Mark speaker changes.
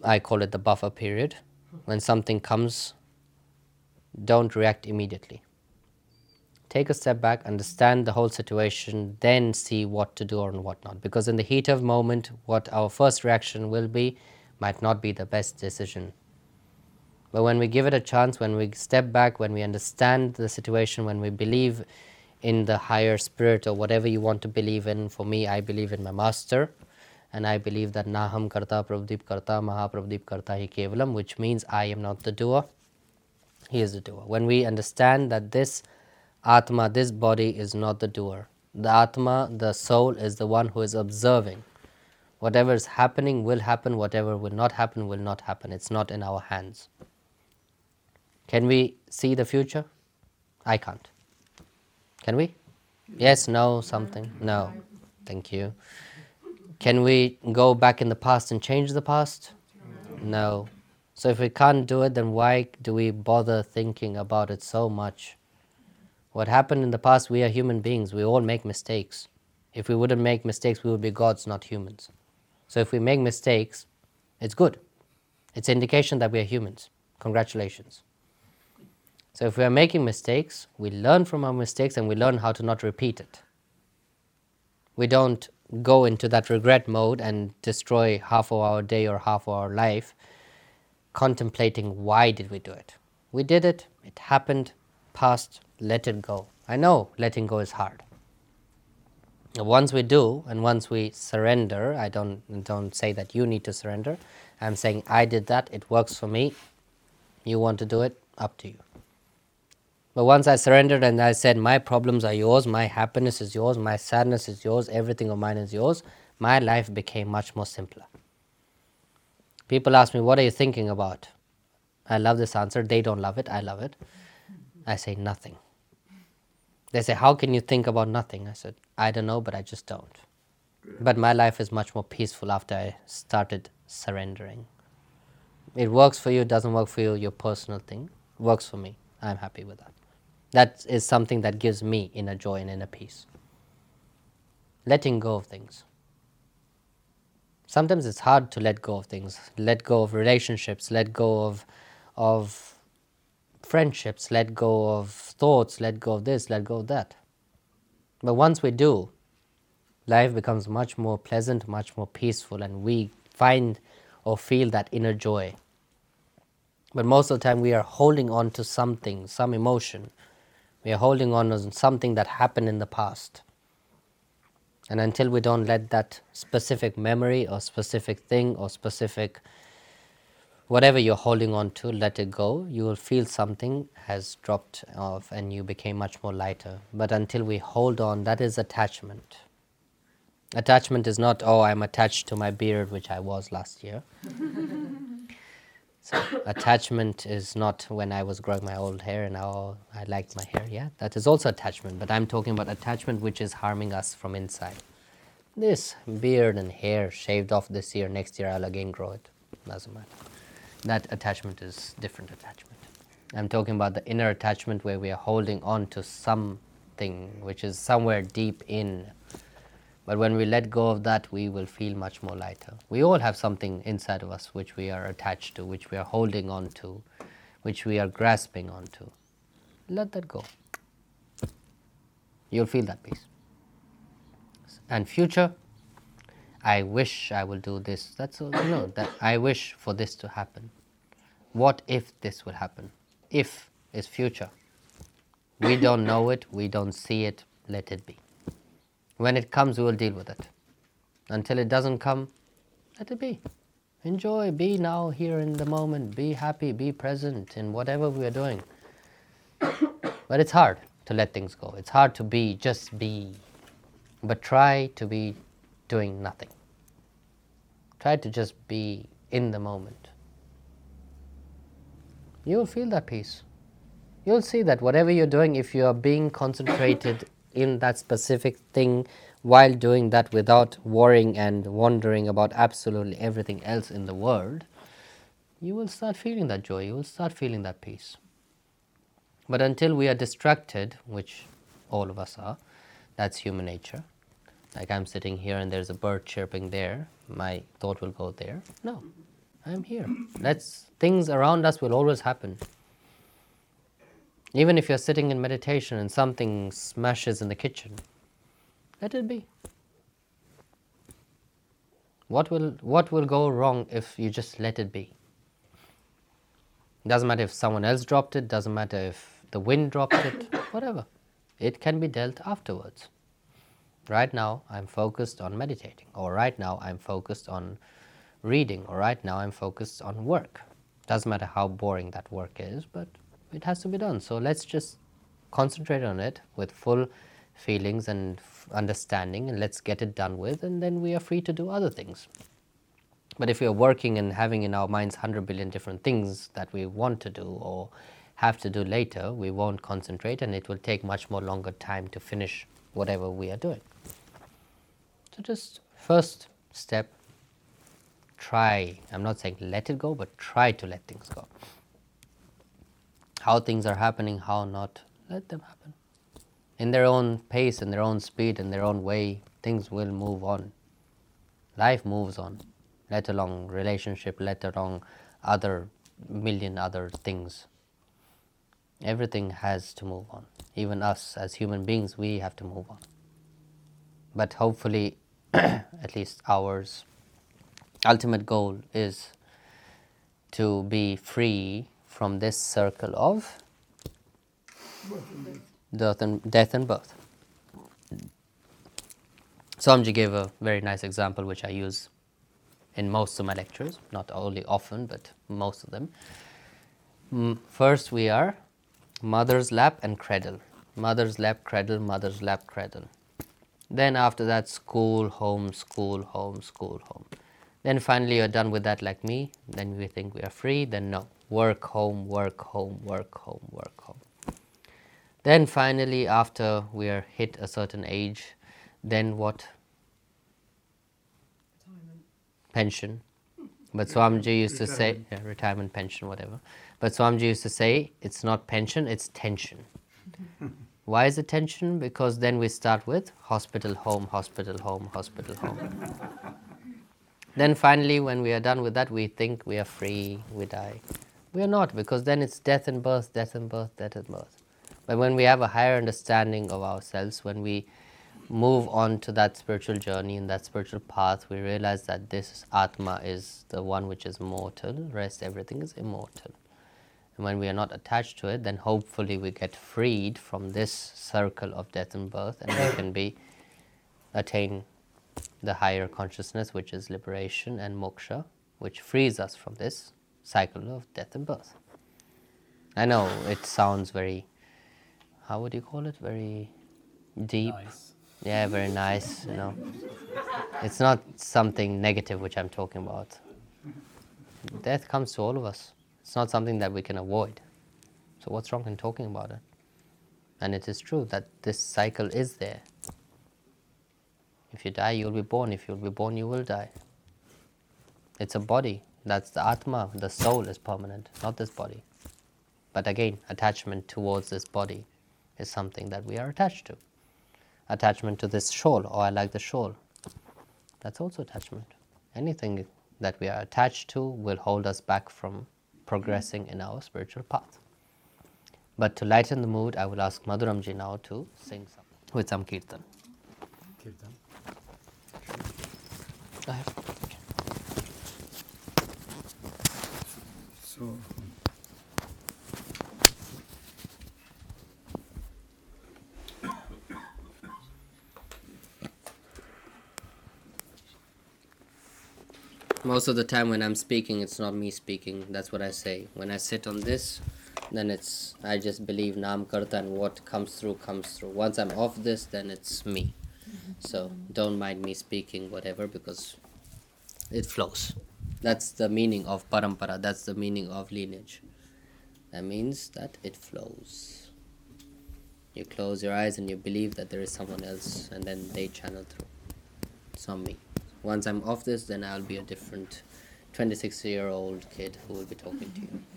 Speaker 1: I call it the buffer period. When something comes, don't react immediately. Take a step back, understand the whole situation, then see what to do or what not. Because in the heat of moment, what our first reaction will be might not be the best decision. But when we give it a chance, when we step back, when we understand the situation, when we believe in the higher spirit or whatever you want to believe in, for me, I believe in my master, and I believe that Naham Karta Prabhudeep Karta Maha Prabhudeep Karta Hi Kevalam, which means I am not the doer, he is the doer. When we understand that this Atma, this body is not the doer, the Atma, the soul, is the one who is observing. Whatever is happening will happen, whatever will not happen will not happen. It's not in our hands. Can we see the future? I can't. Can we? Yes, no, something? No. Thank you. Can we go back in the past and change the past? No. So if we can't do it, then why do we bother thinking about it so much? What happened in the past, we are human beings. We all make mistakes. If we wouldn't make mistakes, we would be gods, not humans. So if we make mistakes, it's good. It's an indication that we are humans. Congratulations. So if we are making mistakes, we learn from our mistakes and we learn how to not repeat it. We don't go into that regret mode and destroy half of our day or half of our life contemplating why did we do it. We did it, it happened, past, let it go. I know letting go is hard. Once we do and once we surrender, I don't say that you need to surrender. I'm saying I did that, it works for me. You want to do it, up to you. But once I surrendered and I said, my problems are yours, my happiness is yours, my sadness is yours, everything of mine is yours, my life became much more simpler. People ask me, what are you thinking about? I love this answer. They don't love it. I love it. I say, nothing. They say, how can you think about nothing? I said, I don't know, but I just don't. But my life is much more peaceful after I started surrendering. It works for you, it doesn't work for you, your personal thing. It works for me. I'm happy with that. That is something that gives me inner joy and inner peace. Letting go of things. Sometimes it's hard to let go of things. Let go of relationships, let go of friendships, let go of thoughts, let go of this, let go of that. But once we do, life becomes much more pleasant, much more peaceful, and we find or feel that inner joy. But most of the time we are holding on to something, some emotion. We are holding on to something that happened in the past. And until we don't let that specific memory or specific thing or specific whatever you're holding on to, let it go, you will feel something has dropped off and you became much more lighter. But until we hold on, that is attachment. Attachment is not, oh, I'm attached to my beard, which I was last year. So attachment is not when I was growing my old hair and now I liked my hair. Yeah, that is also attachment. But I'm talking about attachment which is harming us from inside. This beard and hair shaved off this year, next year I'll again grow it. Doesn't matter. That attachment is different attachment. I'm talking about the inner attachment where we are holding on to something which is somewhere deep in. But when we let go of that, we will feel much more lighter. We all have something inside of us which we are attached to, which we are holding on to, which we are grasping onto. Let that go. You'll feel that peace. And future, I wish I will do this. That's all, that I wish for this to happen. What if this will happen? If is future. We don't know it, we don't see it, let it be. When it comes, we will deal with it. Until it doesn't come, let it be. Enjoy, be now, here in the moment, be happy, be present in whatever we are doing. But it's hard to let things go. It's hard to be, just be. But try to be doing nothing. Try to just be in the moment. You will feel that peace. You'll see that whatever you're doing, if you are being concentrated in that specific thing while doing that without worrying and wondering about absolutely everything else in the world, you will start feeling that joy, you will start feeling that peace. But until we are distracted, which all of us are, that's human nature. Like I'm sitting here and there's a bird chirping there, my thought will go there. No, I'm here. Things around us will always happen. Even if you're sitting in meditation and something smashes in the kitchen, let it be. What will go wrong if you just let it be? Doesn't matter if someone else dropped it, doesn't matter if the wind dropped it, whatever. It can be dealt afterwards. Right now I'm focused on meditating, or right now I'm focused on reading, or right now I'm focused on work. Doesn't matter how boring that work is, but it has to be done. So let's just concentrate on it with full feelings and understanding, and let's get it done with, and then we are free to do other things. But if we are working and having in our minds 100 billion different things that we want to do or have to do later, we won't concentrate, and it will take much more longer time to finish whatever we are doing. So just first step, try. I'm not saying let it go, but try to let things go. How things are happening, how not, let them happen. In their own pace, in their own speed, in their own way, things will move on. Life moves on, let alone relationship, let alone other million other things. Everything has to move on. Even us as human beings, we have to move on. But hopefully, at least ours ultimate goal is to be free from this circle of death and birth. Swamiji gave a very nice example which I use in most of my lectures, not only often, but most of them. First we are mother's lap and cradle. Mother's lap, cradle, mother's lap, cradle. Then after that, school, home, school, home, school, home. Then finally you're done with that like me, then we think we are free, then no. Work, home, work, home, work, home, work, home. Then finally, after we are hit a certain age, then what?
Speaker 2: Retirement.
Speaker 1: Pension. But Swamiji used to say, retirement, pension, whatever. But Swamiji used to say, it's not pension, it's tension. Why is it tension? Because then we start with hospital, home, hospital, home, hospital, home. Then finally, when we are done with that, we think we are free, we die. We are not, because then it's death and birth, death and birth, death and birth. But when we have a higher understanding of ourselves, when we move on to that spiritual journey and that spiritual path, we realize that this Atma is the one which is mortal, rest everything is immortal. And when we are not attached to it, then hopefully we get freed from this circle of death and birth, and we can attain the higher consciousness, which is liberation and moksha, which frees us from this cycle of death and birth. I know it sounds very, how would you call it? Very deep.
Speaker 3: Nice.
Speaker 1: Yeah, very nice, you know. It's not something negative which I'm talking about. Death comes to all of us. It's not something that we can avoid. So what's wrong in talking about it? And it is true that this cycle is there. If you die, you'll be born. If you'll be born, you will die. It's a body. That's the Atma. The soul is permanent, not this body. But again, attachment towards this body is something that we are attached to. Attachment to this shawl, oh, I like the shawl. That's also attachment. Anything that we are attached to will hold us back from progressing in our spiritual path. But to lighten the mood, I will ask Madhuramji now to sing with some kirtan.
Speaker 3: Kirtan.
Speaker 1: I have.
Speaker 3: So,
Speaker 1: Most of the time when I'm speaking, it's not me speaking. That's what I say. When I sit on this, then I just believe Naam Karta, and what comes through, comes through. Once I'm off this, then it's me. So don't mind me speaking whatever, because it flows. That's the meaning of parampara. That's the meaning of lineage. That means that it flows. You close your eyes and you believe that there is someone else, and then they channel through. It's not me. Once I'm off this, then I'll be a different 26-year-old kid who will be talking to you.